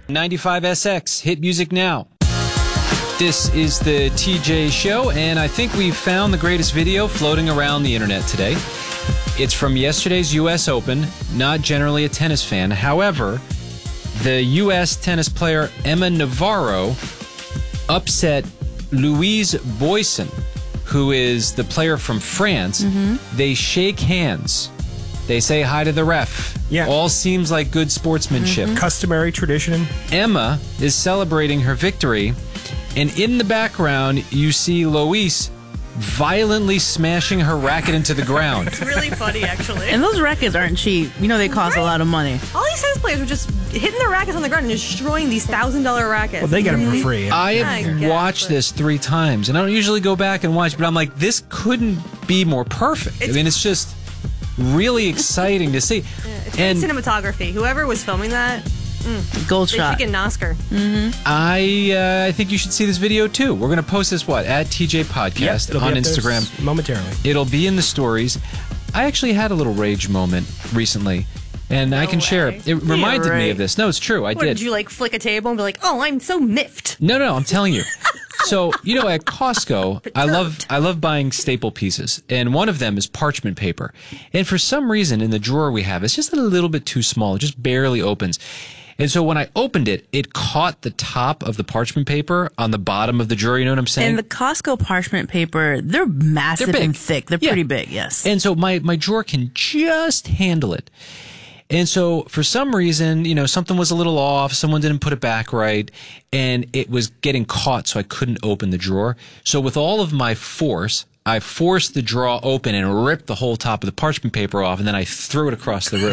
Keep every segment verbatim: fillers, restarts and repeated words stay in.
ninety-five S X, hit music now. This is the T J Show, and I think we've found the greatest video floating around the internet today. It's from yesterday's U S Open, not generally a tennis fan. However, the U S tennis player Emma Navarro upset Louise Boyson, who is the player from France. Mm-hmm. They shake hands. They say hi to the ref. Yeah. All seems like good sportsmanship. Mm-hmm. Customary tradition. Emma is celebrating her victory, and in the background, you see Louise violently smashing her racket into the ground. It's really funny, actually. And those rackets aren't cheap. You know they cost right? a lot of money. All these tennis players were just hitting their rackets on the ground and destroying these one thousand dollars rackets. Well, they get them for free. I have I guess, watched but... this three times, and I don't usually go back and watch, but I'm like, this couldn't be more perfect. It's... I mean, it's just really exciting to see. Yeah, it's and great cinematography. Whoever was filming that, mm, gold they shot. should get an Oscar. Mm-hmm. I uh, I think you should see this video too. We're going to post this what at T J Podcast yep, on Instagram momentarily. It'll be in the stories. I actually had a little rage moment recently, and no I can way. share it. It reminded yeah, right. me of this. No, it's true. I what, did. Did you like flick a table and be like, "Oh, I'm so miffed"? No, no, I'm telling you. So, you know, at Costco, I love I love buying staple pieces, and one of them is parchment paper. And for some reason, in the drawer we have, it's just a little bit too small. It just barely opens. And so when I opened it, it caught the top of the parchment paper on the bottom of the drawer. You know what I'm saying? And the Costco parchment paper, they're massive They're big. and thick. They're Yeah. pretty big, yes. And so my, my drawer can just handle it. And so for some reason, you know, something was a little off. Someone didn't put it back right, and it was getting caught, so I couldn't open the drawer. So with all of my force, I forced the drawer open and ripped the whole top of the parchment paper off, and then I threw it across the room.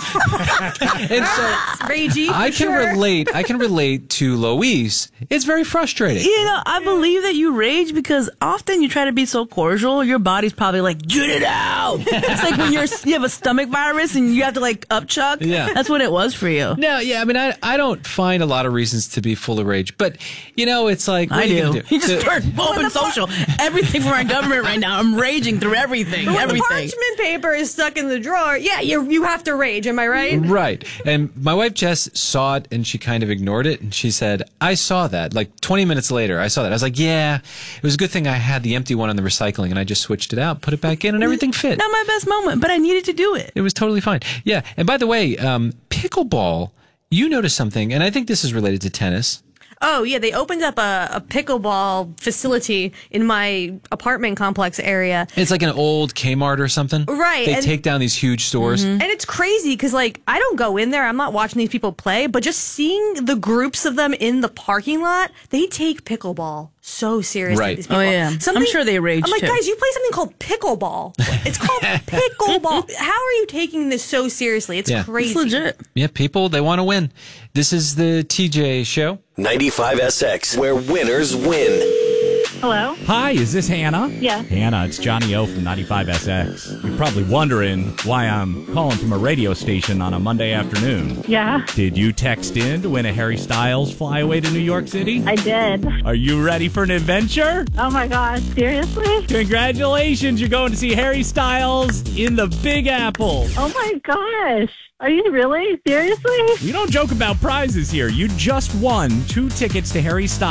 And so Ragey, I can sure. relate. I can relate to Louise. It's very frustrating. You know, I believe that you rage because often you try to be so cordial, your body's probably like, get it out. It's like when you're you have a stomach virus and you have to like upchuck. Yeah. That's what it was for you. No, yeah, I mean, I I don't find a lot of reasons to be full of rage, but you know, it's like what I are you do. gonna do? You just So- turned open social. Everything from our government right now. I'm raging through everything. When everything. the parchment paper is stuck in the drawer, yeah, you you have to rage. Am I right? Right. And my wife Jess saw it and she kind of ignored it. And she said, I saw that. Like twenty minutes later, I saw that. I was like, yeah, it was a good thing I had the empty one on the recycling and I just switched it out, put it back in, and everything fit. Not my best moment, but I needed to do it. It was totally fine. Yeah. And by the way, um, pickleball, you noticed something, and I think this is related to tennis. Oh, yeah, they opened up a, a pickleball facility in my apartment complex area. It's like an old Kmart or something. Right, They and- take down these huge stores. And it's crazy because, like, I don't go in there. I'm not watching these people play, but just seeing the groups of them in the parking lot, they take pickleball so seriously. Right. These people. Oh, yeah. I'm sure they rage, I'm like, too. guys, you play something called pickleball. It's called pickleball. How are you taking this so seriously? It's Yeah. crazy. It's legit. Yeah, people, they want to win. This is the T J Show. ninety-five S X, where winners win. Hello? Hi, is this Hannah? Yeah. Hannah, it's Johnny O from ninety-five S X. You're probably wondering why I'm calling from a radio station on a Monday afternoon. Yeah, Did you text in to win a Harry Styles flyaway to New York City? I did. Are you ready for an adventure? Oh my God, seriously? Congratulations, you're going to see Harry Styles in the Big Apple. Oh my gosh. Are you really? Seriously? We don't joke about prizes here. You just won two tickets to Harry Styles.